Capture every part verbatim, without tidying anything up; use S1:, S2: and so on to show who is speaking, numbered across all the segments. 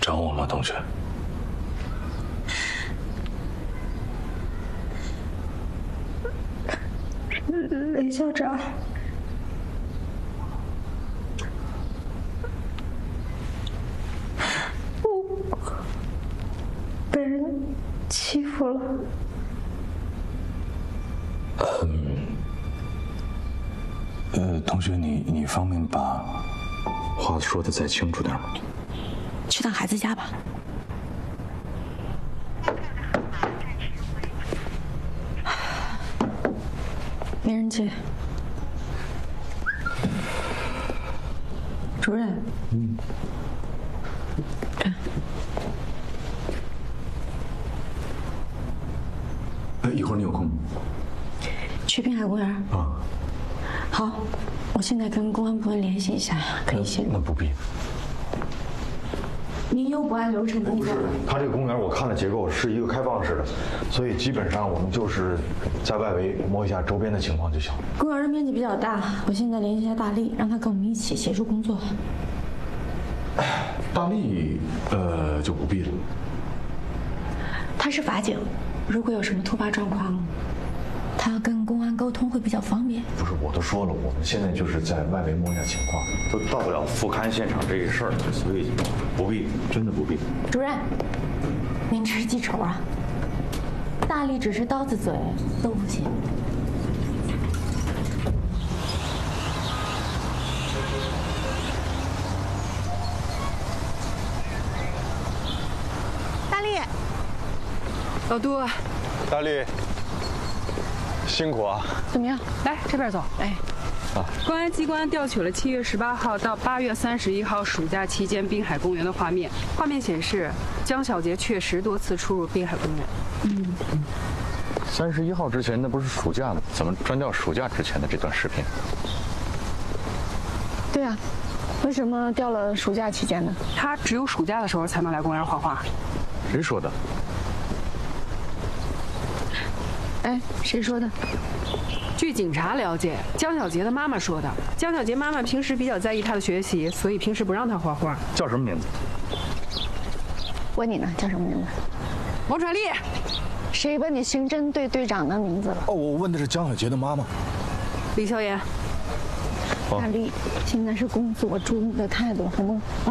S1: 找我吗，同学？
S2: 雷校长，我被人欺负了。
S1: 嗯，呃，同学，你你方便把话说的再清楚点吗？
S3: 去趟孩子家吧。没人接。主任。嗯。这。
S1: 呃，一会儿你有空吗？
S3: 去滨海公园。
S1: 啊。
S3: 好，我现在跟公安部门联系一下，可以先。
S1: 那不必。
S3: 您又不按流程工作。
S4: 它这个公园我看了结构是一个开放式的，所以基本上我们就是在外围摸一下周边的情况就行。
S3: 公园的面积比较大，我现在联系一下大力，让他跟我们一起协助工作。
S1: 大力，呃，就不必了。
S3: 他是法警，如果有什么突发状况，他要跟公安沟通会比较方便。
S4: 不是，我都说了，我们现在就是在外围摸一下情况，都到不了复勘现场这一事儿，所以不必，真的不必。
S3: 主任，您这是记仇啊？大力只是刀子嘴豆腐心。
S5: 大力，老杜，
S4: 大力。辛苦啊！
S5: 怎么样？来这边走。哎，啊，公安机关调取了七月十八号到八月三十一号暑假期间滨海公园的画面。画面显示，江小杰确实多次出入滨海公园。嗯
S6: 嗯。三十一号之前那不是暑假吗？怎么专调暑假之前的这段视频？
S5: 对啊，为什么调了暑假期间呢？他只有暑假的时候才能来公园画画。
S6: 谁说的？
S5: 哎，谁说的？据警察了解，江小杰的妈妈说的。江小杰妈妈平时比较在意他的学习，所以平时不让他画画。
S6: 叫什么名字？
S5: 问你呢，叫什么名字？王传丽。谁问你刑侦队队长的名字了？
S7: 哦，我问的是江小杰的妈妈。
S5: 李笑言。大力，现在是工作，注意你的态度，好吗？啊。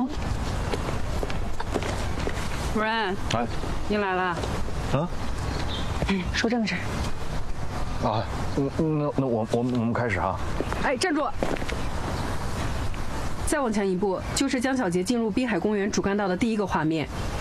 S5: 主任。
S6: 哎。
S5: 您来了。
S6: 啊。
S5: 说正事。
S6: 啊，那那我我们我们开始啊！
S5: 哎，站住！再往前一步，就是江小杰进入滨海公园主干道的第一个画面。